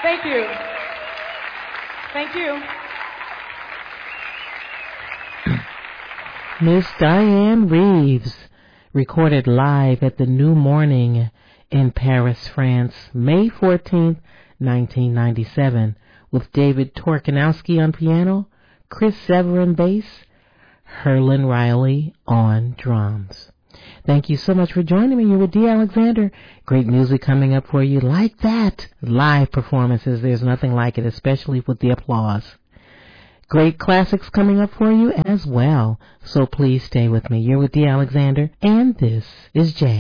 Thank you. Thank you. Miss Diane Reeves, recorded live at the New Morning in Paris, France, May 14th, 1997, with David Torkanowski on piano, Chris Severin bass, Herlin Riley on drums. Thank you so much for joining me. You're with Dee Alexander. Great music coming up for you like that. Live performances, there's nothing like it, especially with the applause. Great classics coming up for you as well. So please stay with me. You're with Dee Alexander, and this is Jazz.